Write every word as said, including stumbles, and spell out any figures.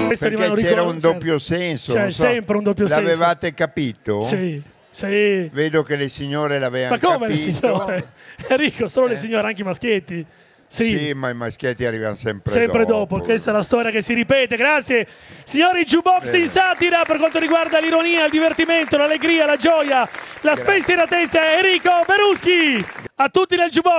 Questo Perché c'era un doppio senso. C'è non so, sempre un doppio senso. L'avevate capito? Sì, sì. Vedo che le signore l'avevano Ma come capito. le signore? Enrico, solo Eh. le signore, anche i maschietti. Sì. Sì, ma i maschietti arrivano sempre, Sempre dopo. dopo. Questa è la storia che si ripete. Grazie. Signori, Jukebox Eh. in satira per quanto riguarda l'ironia, il divertimento, l'allegria, la gioia, la Grazie. spensieratezza. Enrico Beruschi. A tutti nel Jukebox.